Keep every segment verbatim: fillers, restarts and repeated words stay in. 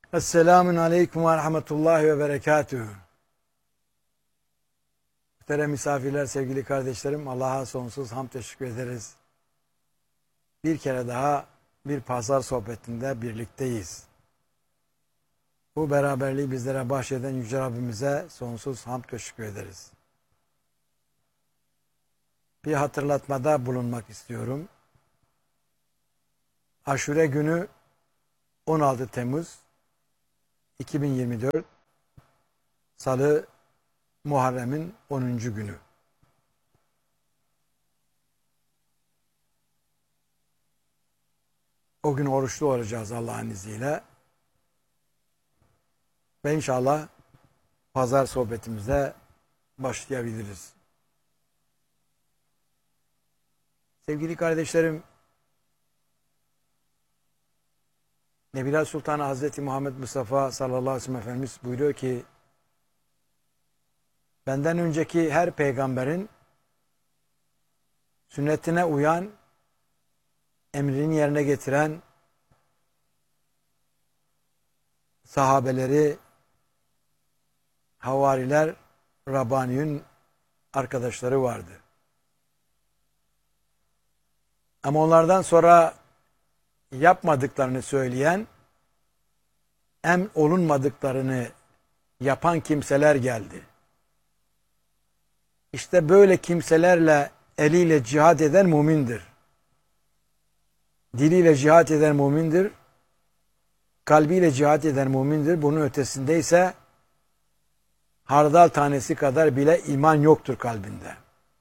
Esselamun aleyküm ve rahmetullahi ve berekatühü. Muhterem misafirler, sevgili kardeşlerim, Allah'a sonsuz hamd teşekkür ederiz. Bir kere daha bir pazar sohbetinde birlikteyiz. Bu beraberliği bizlere bahşeden Yüce Rabbimize sonsuz hamd teşekkür ederiz. Bir hatırlatmada bulunmak istiyorum. Aşure günü on altı Temmuz iki bin yirmi dört Salı, Muharrem'in onuncu günü. O gün oruçlu olacağız Allah'ın izniyle. Ve inşallah pazar sohbetimize başlayabiliriz. Sevgili kardeşlerim, Nebiler Sultanı Hazreti Muhammed Mustafa sallallahu aleyhi ve sellem Efendimiz buyuruyor ki, benden önceki her peygamberin sünnetine uyan, emrini yerine getiren sahabeleri, havariler, Rabbaniyun arkadaşları vardı. Ama onlardan sonra yapmadıklarını söyleyen, em olunmadıklarını yapan kimseler geldi. İşte böyle kimselerle eliyle cihad eden mümindir. Diliyle cihad eden mümindir. Kalbiyle cihad eden mümindir. Bunun ötesinde ise hardal tanesi kadar bile iman yoktur kalbinde.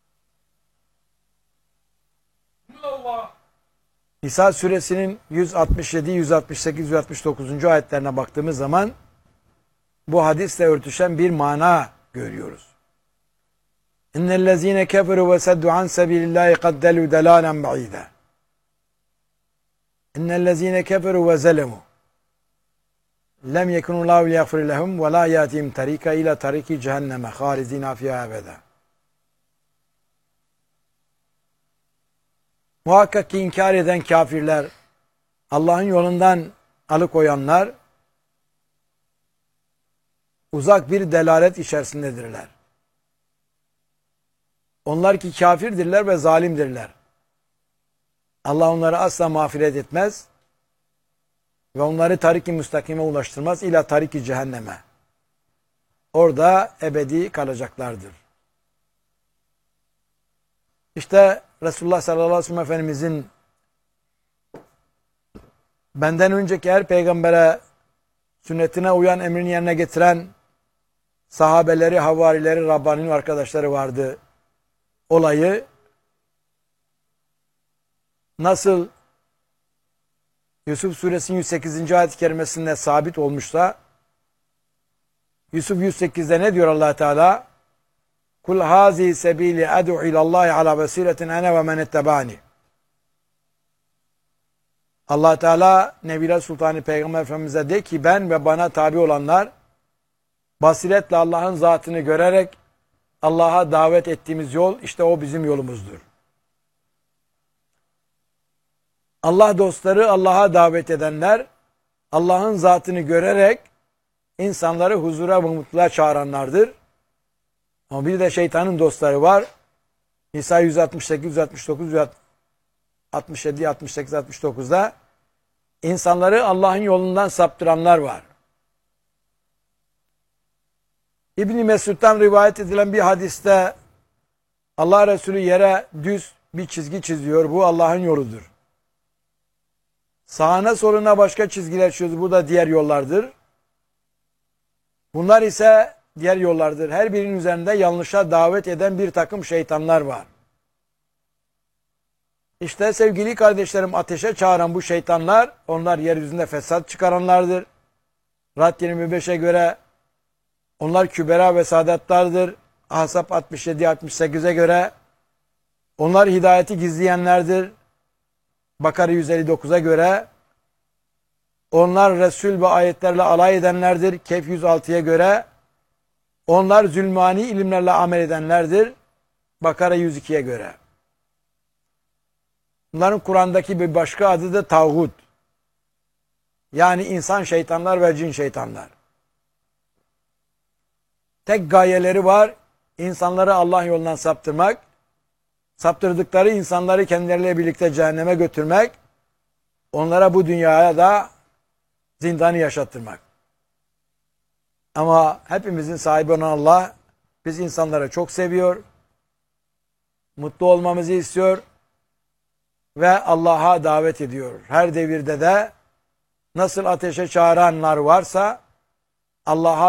Nisa suresinin yüz altmış yedi, yüz altmış sekiz, yüz altmış dokuzuncu ayetlerine baktığımız zaman bu hadisle örtüşen bir mana görüyoruz. İnnellezîne keferu ve seddu an sebilillâhi kad delû delâlen ba'îdâ. İnnellezîne keferu ve zelemû lem yekunullahu liyaghfir lehum ve la yâtihim tarîka ila tarîki cehenneme hâlidînâ fîhâ ebedâ. Muhakkak ki inkar eden kafirler, Allah'ın yolundan alıkoyanlar uzak bir delalet içerisindedirler. Onlar ki kafirdirler ve zalimdirler. Allah onları asla mağfiret etmez ve onları tarik-i müstakime ulaştırmaz ila tarik-i cehenneme. Orada ebedi kalacaklardır. İşte Resulullah sallallahu aleyhi ve sellem Efendimizin benden önceki her peygambere sünnetine uyan, emrini yerine getiren sahabeleri, havarileri, Rabbani'nin arkadaşları vardı. Olayı nasıl Yusuf suresinin yüz sekizinci ayet-i kerimesinde sabit olmuşsa, Yusuf yüz sekizde ne diyor Allah Teala? Kul hazi sebili ed'u ilallahi ala basiretin ene ve men ettebani. Allah Teala Nebiler Sultanı Peygamber Efendimiz'e de ki, ben ve bana tabi olanlar basiretle Allah'ın zatını görerek Allah'a davet ettiğimiz yol, işte o bizim yolumuzdur. Allah dostları, Allah'a davet edenler, Allah'ın zatını görerek insanları huzura ve mutluluğa çağıranlardır. Ama bir de şeytanın dostları var. Nisa yüz altmış sekiz, yüz altmış dokuz, yüz altmış yedi, altmış sekiz, altmış dokuzda insanları Allah'ın yolundan saptıranlar var. İbn-i Mesud'dan rivayet edilen bir hadiste Allah Resulü yere düz bir çizgi çiziyor. Bu Allah'ın yoludur. Sağına soluna başka çizgiler çiziyor. Bu da diğer yollardır. Bunlar ise diğer yollardır. Her birinin üzerinde yanlışa davet eden bir takım şeytanlar var. İşte sevgili kardeşlerim, ateşe çağıran bu şeytanlar, onlar yeryüzünde fesat çıkaranlardır. Rad yirmi beşe göre onlar kübera ve sadatlardır. Ahzab altmış yedi altmış sekize göre onlar hidayeti gizleyenlerdir. Bakara yüz elli dokuza göre onlar Resul ve ayetlerle alay edenlerdir. Kehf yüz altıya göre onlar zulmani ilimlerle amel edenlerdir. Bakara yüz ikiye göre. Bunların Kur'an'daki bir başka adı da tağut. Yani insan şeytanlar ve cin şeytanlar. Tek gayeleri var, insanları Allah yolundan saptırmak, saptırdıkları insanları kendileriyle birlikte cehenneme götürmek, onlara bu dünyaya da zindanı yaşattırmak. Ama hepimizin sahibi olan Allah, biz insanları çok seviyor, mutlu olmamızı istiyor ve Allah'a davet ediyor. Her devirde de nasıl ateşe çağıranlar varsa Allah'a